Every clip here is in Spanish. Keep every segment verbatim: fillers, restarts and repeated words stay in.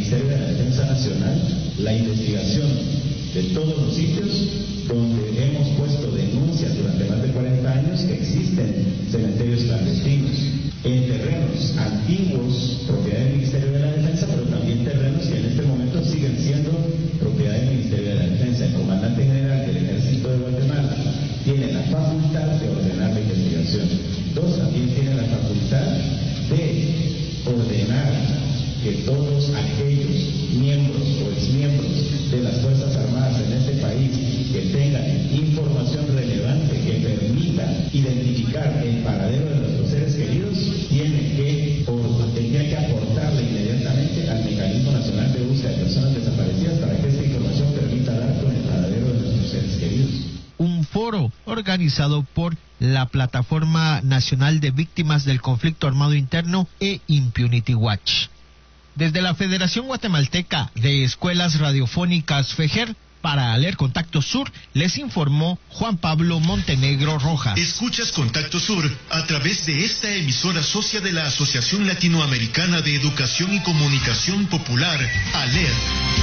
Ministerio de la Defensa Nacional la investigación de todos los sitios donde hemos puesto denuncias durante más de cuarenta años que existen cementerios clandestinos en terrenos antiguos, propiedad del Ministerio de la Defensa, pero también terrenos que en este momento siguen siendo propiedad del Ministerio de la Defensa. El comandante general del Ejército de Guatemala tiene la facultad de ordenar la investigación. Dos, también tiene la facultad de ordenar que todos aquellos miembros o exmiembros de las Fuerzas Armadas en este país que tengan información relevante que permita identificar el paradero de nuestros seres queridos, tienen que, or, tienen que aportarla inmediatamente al Mecanismo Nacional de Búsqueda de Personas Desaparecidas para que esta información permita dar con el paradero de nuestros seres queridos. Un foro organizado por la Plataforma Nacional de Víctimas del Conflicto Armado Interno e Impunity Watch. Desde la Federación Guatemalteca de Escuelas Radiofónicas FEGER, para Aler Contacto Sur, les informó Juan Pablo Montenegro Rojas. Escuchas Contacto Sur a través de esta emisora socia de la Asociación Latinoamericana de Educación y Comunicación Popular, ALER.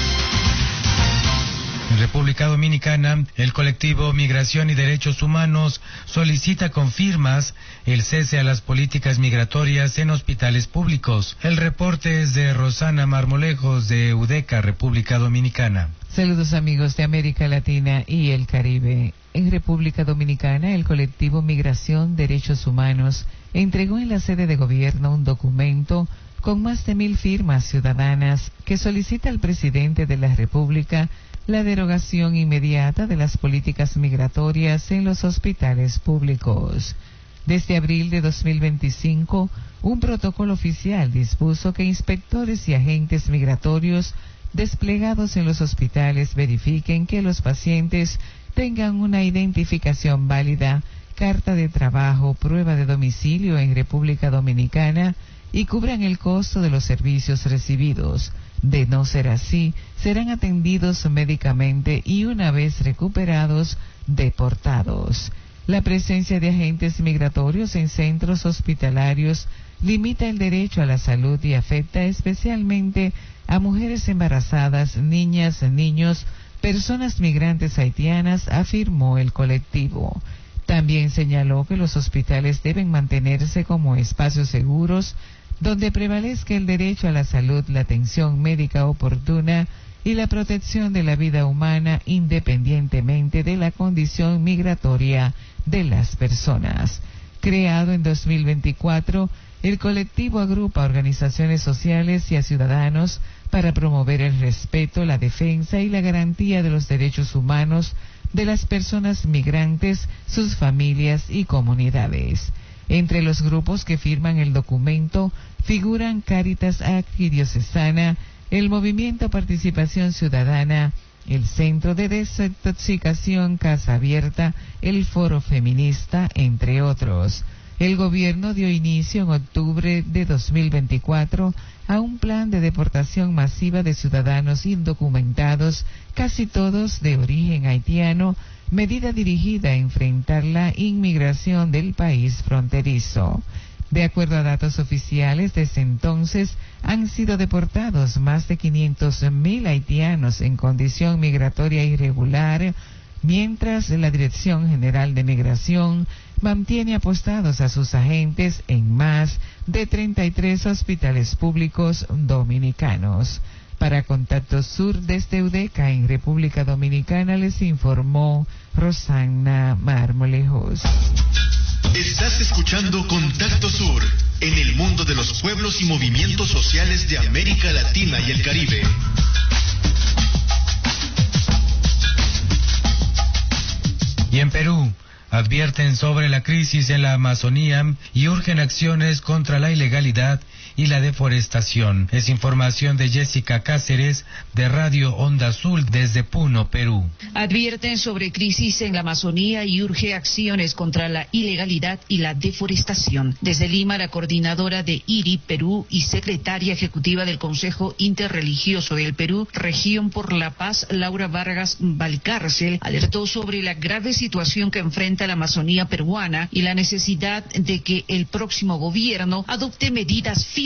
En República Dominicana, el colectivo Migración y Derechos Humanos solicita con firmas el cese a las políticas migratorias en hospitales públicos. El reporte es de Rosana Marmolejos de UDECA, República Dominicana. Saludos amigos de América Latina y el Caribe. En República Dominicana, el colectivo Migración Derechos Humanos entregó en la sede de gobierno un documento con más de mil firmas ciudadanas que solicita al presidente de la República la derogación inmediata de las políticas migratorias en los hospitales públicos. Desde abril de dos mil veinticinco, un protocolo oficial dispuso que inspectores y agentes migratorios desplegados en los hospitales verifiquen que los pacientes tengan una identificación válida, carta de trabajo, prueba de domicilio en República Dominicana y cubran el costo de los servicios recibidos. De no ser así, serán atendidos médicamente y una vez recuperados, deportados. La presencia de agentes migratorios en centros hospitalarios limita el derecho a la salud y afecta especialmente a mujeres embarazadas, niñas, niños, personas migrantes haitianas, afirmó el colectivo. También señaló que los hospitales deben mantenerse como espacios seguros donde prevalezca el derecho a la salud, la atención médica oportuna y la protección de la vida humana independientemente de la condición migratoria de las personas. Creado en dos mil veinticuatro, el colectivo agrupa a organizaciones sociales y a ciudadanos para promover el respeto, la defensa y la garantía de los derechos humanos de las personas migrantes, sus familias y comunidades. Entre los grupos que firman el documento figuran Cáritas Arquidiocesana, el Movimiento Participación Ciudadana, el Centro de Desintoxicación Casa Abierta, el Foro Feminista, entre otros. El gobierno dio inicio en octubre de dos mil veinticuatro a un plan de deportación masiva de ciudadanos indocumentados, casi todos de origen haitiano, medida dirigida a enfrentar la inmigración del país fronterizo. De acuerdo a datos oficiales, desde entonces han sido deportados más de quinientos mil haitianos en condición migratoria irregular, mientras la Dirección General de Migración mantiene apostados a sus agentes en más de treinta y tres hospitales públicos dominicanos. Para Contacto Sur desde UDECA en República Dominicana les informó Rosana Marmolejos. Estás escuchando Contacto Sur en el mundo de los pueblos y movimientos sociales de América Latina y el Caribe. Y en Perú, advierten sobre la crisis en la Amazonía y urgen acciones contra la ilegalidad y la deforestación. Es información de Jessica Cáceres de Radio Onda Azul desde Puno, Perú. Advierten sobre crisis en la Amazonía y urge acciones contra la ilegalidad y la deforestación. Desde Lima, la coordinadora de I R I Perú y secretaria ejecutiva del Consejo Interreligioso del Perú, Región por la Paz, Laura Vargas Valcárcel, alertó sobre la grave situación que enfrenta la Amazonía peruana y la necesidad de que el próximo gobierno adopte medidas firmes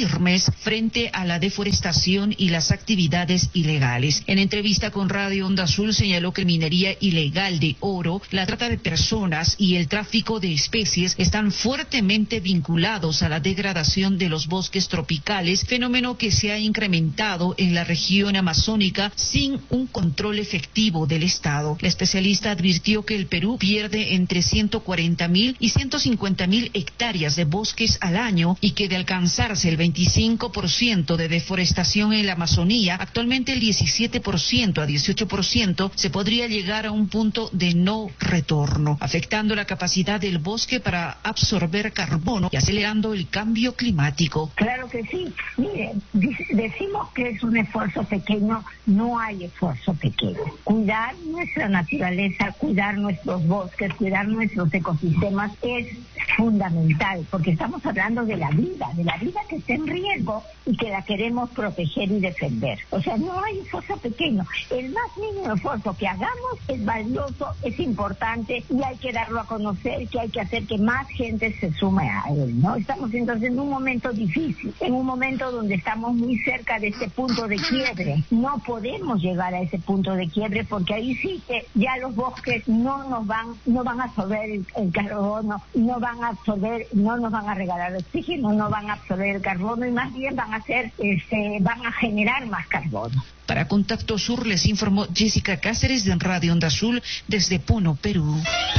firmes frente a la deforestación y las actividades ilegales. En entrevista con Radio Onda Azul señaló que minería ilegal de oro, la trata de personas y el tráfico de especies están fuertemente vinculados a la degradación de los bosques tropicales, fenómeno que se ha incrementado en la región amazónica sin un control efectivo del Estado. La especialista advirtió que el Perú pierde entre ciento cuarenta mil y ciento cincuenta mil hectáreas de bosques al año y que de alcanzarse el veinticinco por ciento de deforestación en la Amazonía, actualmente el diecisiete por ciento a dieciocho por ciento, se podría llegar a un punto de no retorno, afectando la capacidad del bosque para absorber carbono y acelerando el cambio climático. Claro que sí. Mire, decimos que es un esfuerzo pequeño, no hay esfuerzo pequeño. Cuidar nuestra naturaleza, cuidar nuestros bosques, cuidar nuestros ecosistemas es fundamental, porque estamos hablando de la vida, de la vida que está en riesgo y que la queremos proteger y defender. O sea, no hay esfuerzo pequeño. El más mínimo esfuerzo que hagamos es valioso, es importante y hay que darlo a conocer, que hay que hacer que más gente se sume a él, ¿no? Estamos entonces en un momento difícil, en un momento donde estamos muy cerca de este punto de quiebre. No podemos llegar a ese punto de quiebre porque ahí sí que ya los bosques no nos van, no van a absorber el, el carbono, no van a absorber, no nos van a regalar oxígeno, no van a absorber el carbono y más bien van a hacer, este, van a generar más carbono. Para Contacto Sur les informó Jessica Cáceres de Radio Onda Azul desde Puno, Perú.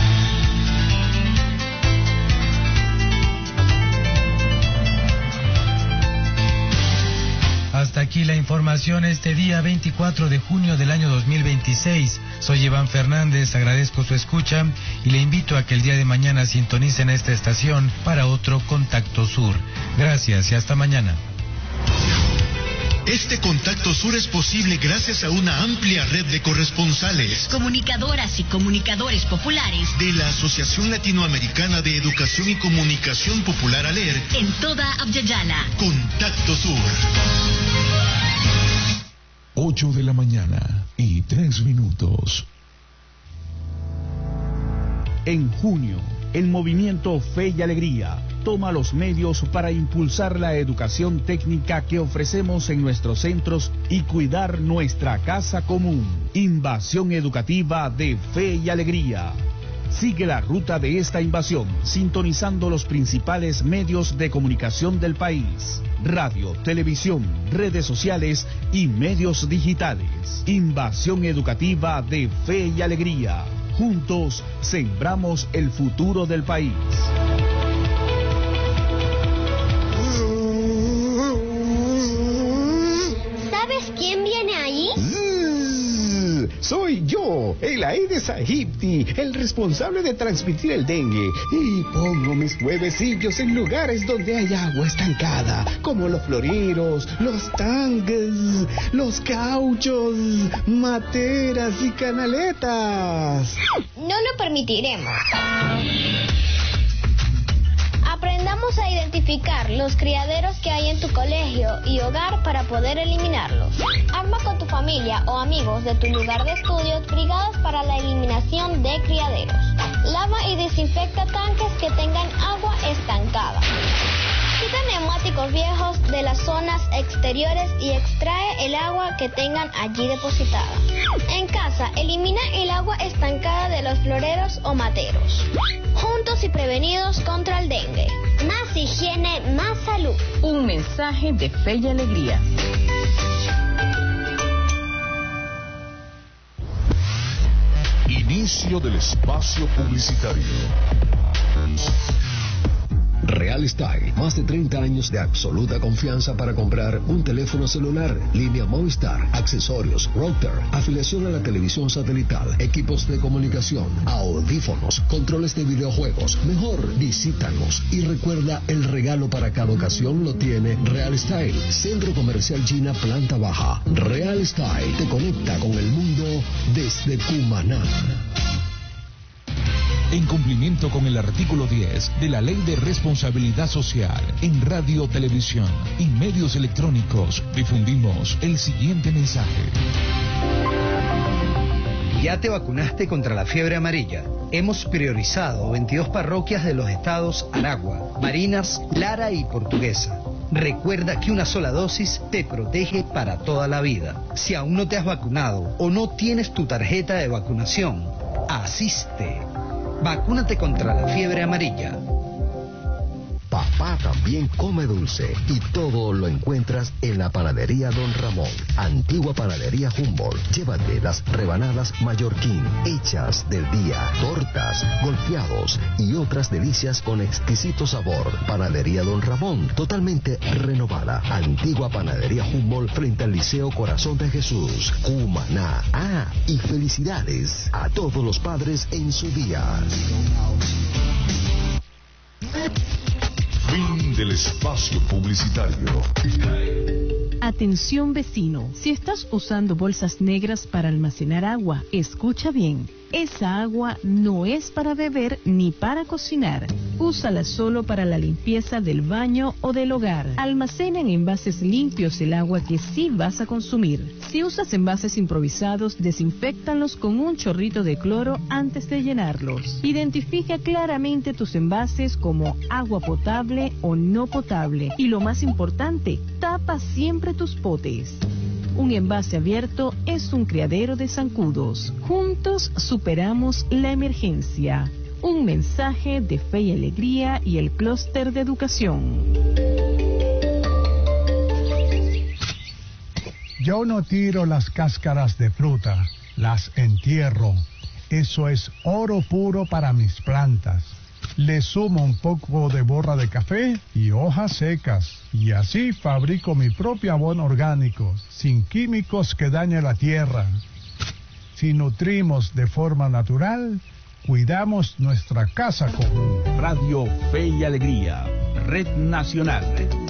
Hasta aquí la información este día veinticuatro de junio del año dos mil veintiséis. Soy Iván Fernández, agradezco su escucha y le invito a que el día de mañana sintonicen esta estación para otro Contacto Sur. Gracias y hasta mañana. Este Contacto Sur es posible gracias a una amplia red de corresponsales, comunicadoras y comunicadores populares de la Asociación Latinoamericana de Educación y Comunicación Popular ALER en toda Abya-Yala. Contacto Sur. Ocho de la mañana y tres minutos. En junio, el movimiento Fe y Alegría toma los medios para impulsar la educación técnica que ofrecemos en nuestros centros y cuidar nuestra casa común. Invasión educativa de Fe y Alegría. Sigue la ruta de esta invasión sintonizando los principales medios de comunicación del país: radio, televisión, redes sociales y medios digitales. Invasión educativa de Fe y Alegría. Juntos sembramos el futuro del país. ¿Sabes quién viene ahí? Soy yo, el Aedes aegypti, el responsable de transmitir el dengue. Y pongo mis huevecillos en lugares donde hay agua estancada, como los floreros, los tanques, los cauchos, materas y canaletas. No lo permitiremos. Aprendamos a identificar los criaderos que hay en tu colegio y hogar para poder eliminarlos. Arma con tu familia o amigos de tu lugar de estudios brigadas para la eliminación de criaderos. Lava y desinfecta tanques que tengan agua estancada. Quita neumáticos viejos de las zonas exteriores y extrae el agua que tengan allí depositada. En casa, elimina el agua estancada de los floreros o materos. Juntos y prevenidos contra el dengue. Más higiene, más salud. Un mensaje de Fe y Alegría. Inicio del espacio publicitario. Real Style, más de treinta años de absoluta confianza para comprar un teléfono celular, línea Movistar, accesorios, router, afiliación a la televisión satelital, equipos de comunicación, audífonos, controles de videojuegos. Mejor, visítanos y recuerda, el regalo para cada ocasión lo tiene Real Style, Centro Comercial China, planta baja. Real Style te conecta con el mundo desde Cumaná. En cumplimiento con el artículo diez de la Ley de Responsabilidad Social, en radio, televisión y medios electrónicos, difundimos el siguiente mensaje. ¿Ya te vacunaste contra la fiebre amarilla? Hemos priorizado veintidós parroquias de los estados Aragua, Barinas, Lara y Portuguesa. Recuerda que una sola dosis te protege para toda la vida. Si aún no te has vacunado o no tienes tu tarjeta de vacunación, asiste. Vacúnate contra la fiebre amarilla. Papá también come dulce y todo lo encuentras en la panadería Don Ramón, antigua panadería Humboldt. Llévate las rebanadas Mallorquín, hechas del día, tortas, golpeados y otras delicias con exquisito sabor. Panadería Don Ramón, totalmente renovada. Antigua panadería Humboldt frente al Liceo Corazón de Jesús, Cumaná. Ah, y felicidades a todos los padres en su día. Fin del espacio publicitario. Atención vecino, si estás usando bolsas negras para almacenar agua, escucha bien. Esa agua no es para beber ni para cocinar. Úsala solo para la limpieza del baño o del hogar. Almacena en envases limpios el agua que sí vas a consumir. Si usas envases improvisados, desinféctalos con un chorrito de cloro antes de llenarlos. Identifica claramente tus envases como agua potable o no potable. Y lo más importante, tapa siempre tus potes. Un envase abierto es un criadero de zancudos. Juntos superamos la emergencia. Un mensaje de Fe y Alegría y el Clúster de Educación. Yo no tiro las cáscaras de fruta, las entierro. Eso es oro puro para mis plantas. Le sumo un poco de borra de café y hojas secas. Y así fabrico mi propio abono orgánico, sin químicos que dañen la tierra. Si nutrimos de forma natural, cuidamos nuestra casa común. Radio Fe y Alegría, Red Nacional.